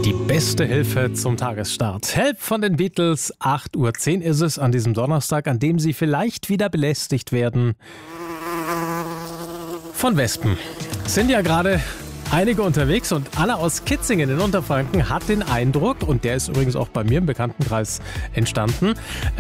Die beste Hilfe zum Tagesstart. Help von den Beatles. 8:10 Uhr ist es an diesem Donnerstag, an dem Sie vielleicht wieder belästigt werden von Wespen. Sind ja gerade einige unterwegs und Anna aus Kitzingen in Unterfranken hat den Eindruck, und der ist übrigens auch bei mir im Bekanntenkreis entstanden,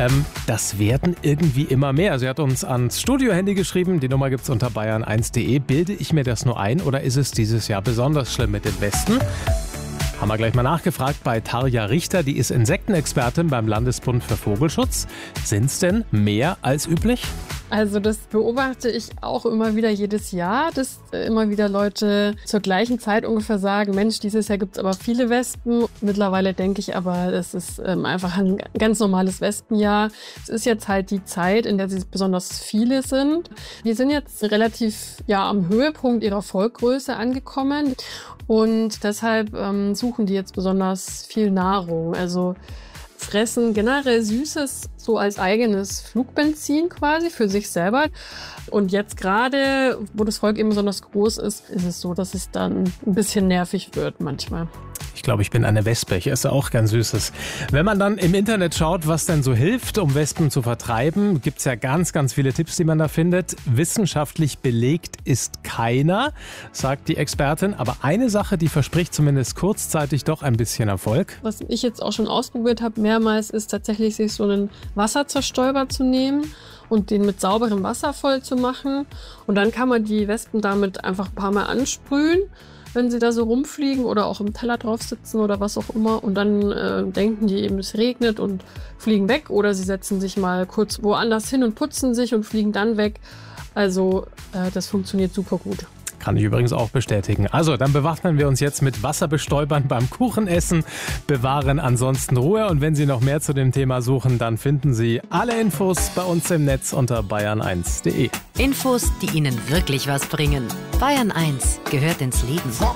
das werden irgendwie immer mehr. Sie hat uns ans Studiohandy geschrieben, die Nummer gibt's unter bayern1.de. Bilde ich mir das nur ein oder ist es dieses Jahr besonders schlimm mit den Wespen? Haben wir gleich mal nachgefragt bei Tarja Richter, die ist Insektenexpertin beim Landesbund für Vogelschutz. Sind es denn mehr als üblich? Also das beobachte ich auch immer wieder jedes Jahr, dass immer wieder Leute zur gleichen Zeit ungefähr sagen, Mensch, dieses Jahr gibt es aber viele Wespen. Mittlerweile denke ich aber, es ist einfach ein ganz normales Wespenjahr. Es ist jetzt halt die Zeit, in der sie besonders viele sind. Die sind jetzt relativ am Höhepunkt ihrer Volkgröße angekommen und deshalb suchen die jetzt besonders viel Nahrung. Also fressen generell Süßes so als eigenes Flugbenzin quasi für sich selber. Und jetzt gerade, wo das Volk eben besonders groß ist, ist es so, dass es dann ein bisschen nervig wird manchmal. Ich glaube, ich bin eine Wespe. Ich esse auch gern Süßes. Wenn man dann im Internet schaut, was denn so hilft, um Wespen zu vertreiben, gibt es ja ganz, ganz viele Tipps, die man da findet. Wissenschaftlich belegt ist keiner, sagt die Expertin. Aber eine Sache, die verspricht zumindest kurzzeitig doch ein bisschen Erfolg. Was ich jetzt auch schon ausprobiert habe mehrmals, ist tatsächlich sich so einen Wasserzerstäuber zu nehmen und den mit sauberem Wasser voll zu machen. Und dann kann man die Wespen damit einfach ein paar Mal ansprühen, wenn sie da so rumfliegen oder auch im Teller drauf sitzen oder was auch immer. Und dann denken die eben, es regnet und fliegen weg. Oder sie setzen sich mal kurz woanders hin und putzen sich und fliegen dann weg. Also das funktioniert super gut. Kann ich übrigens auch bestätigen. Also, dann bewaffnen wir uns jetzt mit Wasserbestäubern beim Kuchenessen, bewahren ansonsten Ruhe. Und wenn Sie noch mehr zu dem Thema suchen, dann finden Sie alle Infos bei uns im Netz unter bayern1.de. Infos, die Ihnen wirklich was bringen. Bayern 1 gehört ins Leben.